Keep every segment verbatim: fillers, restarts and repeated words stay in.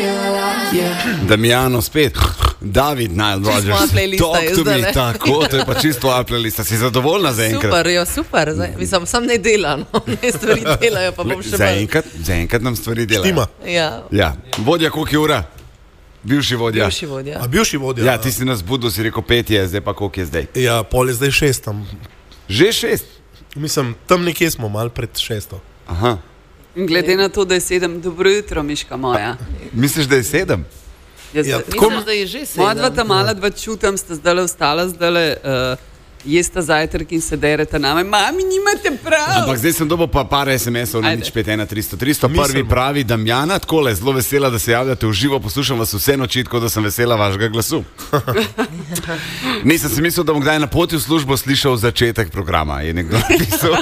Damjano spet. David Nile Rodgers. Talk to me, tako, to je pa čisto tvoja playlista. Si zadovoljna za enkrat? Super, jo, super. Mislim, sam ne delam, ne stvari delajo, pa bom še za enkrat, za enkrat nam stvari delajo. Ja. Ja. Vodja, koliko je ura? Bivši vodja. Bivši vodja. A bivši vodja? Ja, ti si nas budil, si rekel pet je, zdaj pa koliko je zdaj? Ja, pol je zdaj šest tam. Že šest? Mislim, tam nekje smo, mal pred šesto. Aha. Glede na to, da je sedem, dobro jutro, Miška moja. Misliš, da je sedem? Jaz, Ja, tako, misliš, da je že sedem? moja dva ta mala dva čutam, sta zdaj ostala, zdaj uh, jesta zajtrk in se dereta name. Mami, nimate prav! Ampak zdaj sem dobil pa par es em esov na nič pet ena tristo tristo. Prvi pravi Damjana, takole, zelo vesela, da se javljate v živo, poslušam vas vse noči, tako da sem vesela vašega glasu. Nisem si mislil, da bom kdaj na poti v službo slišal začetek programa, je nekdo napisal.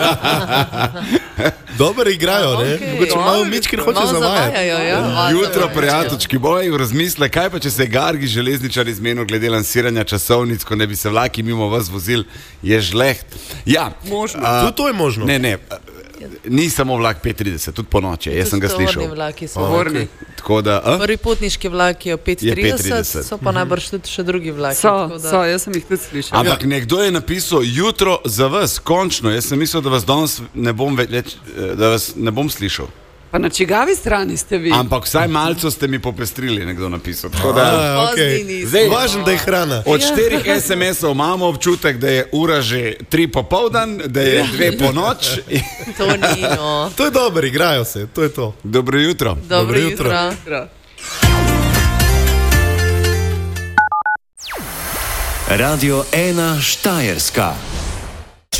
Dobro igrajo, ne? Mogoče malo Mičkir hoče zavajati. Ja. Jutro, prijateljčki, boj v razmisle, kaj pa če se je Gargi železničar izmenil glede lansiranja časovnic, ko ne bi se vlaki mimo vas vozil, je žleht. Ja, možno. A, tudi to je možno. Ne, ne, ni samo vlak pet trideset, tudi po noči, jaz sem ga slišal. Tovorni vlaki so. Tovorni. Tako da, a? Prvi potniški vlaki je pet Je pet trideset, trideset. so pa najbrž tudi še drugi vlaki. So, tako da- so, jaz sem jih tudi slišal. Ampak nekdo je napisal jutro za vas, končno. Jaz sem mislil, da vas danes ne bom več, da vas ne bom slišal. Pa na čigavi strani ste vi? Ampak vsaj malce ste mi popestrili, nekdo napisal. Tako da, A, okay. Pozni nismo. Zdaj, Važno, da je hrana. od štirih es em esov imamo občutek, da je ura že tri popoldan, da je dve po noč. To ni no. To je dobro, igrajo se, to je to. Dobro jutro. Dobro jutro. jutro. Radio ena Štajerska.